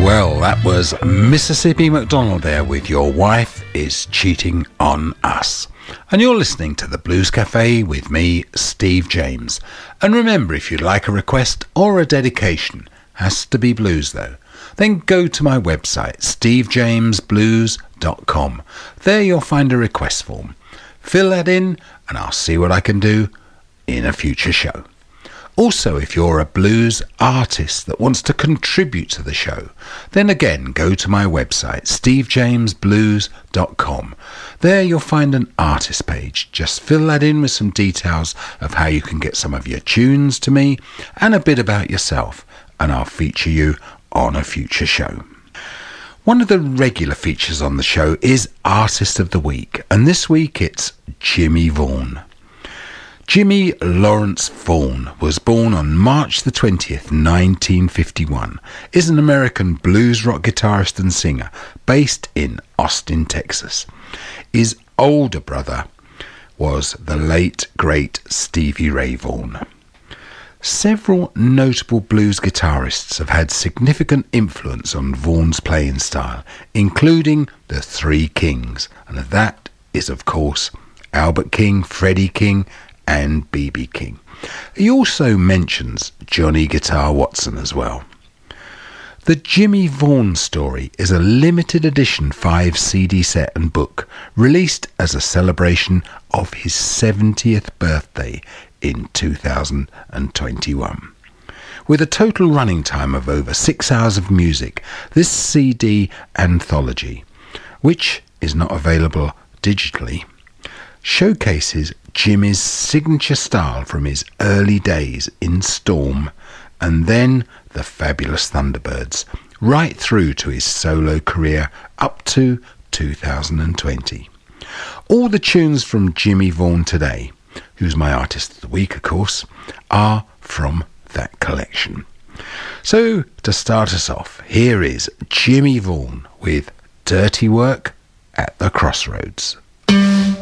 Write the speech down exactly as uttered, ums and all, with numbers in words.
Well, that was Mississippi McDonald there with Your Wife Is Cheating on Us. And you're listening to The Blues Cafe with me, Steve James. And remember, if you'd like a request or a dedication, has to be blues though, then go to my website, steve james blues dot com. There you'll find a request form. Fill that in and I'll see what I can do in a future show. Also, if you're a blues artist that wants to contribute to the show, then again go to my website, steve james blues dot com. There you'll find an artist page. Just fill that in with some details of how you can get some of your tunes to me and a bit about yourself, and I'll feature you on a future show. One of the regular features on the show is Artist of the Week, and this week it's Jimmy Vaughan. Jimmy Lawrence Vaughan was born on March the twentieth, nineteen fifty-one, is an American blues rock guitarist and singer based in Austin, Texas. His older brother was the late, great Stevie Ray Vaughan. Several notable blues guitarists have had significant influence on Vaughan's playing style, including the Three Kings, and that is, of course, Albert King, Freddie King, and B B King. He also mentions Johnny Guitar Watson as well. The Jimmy Vaughan Story is a limited edition five C D set and book released as a celebration of his seventieth birthday in two thousand twenty-one. With a total running time of over six hours of music, this C D anthology, which is not available digitally, showcases Jimmy's signature style from his early days in Storm and then the Fabulous Thunderbirds, right through to his solo career up to two thousand twenty. All the tunes from Jimmy Vaughan today, who's my artist of the week of course, are from that collection. So to start us off, here is Jimmy Vaughan with Dirty Work at the Crossroads.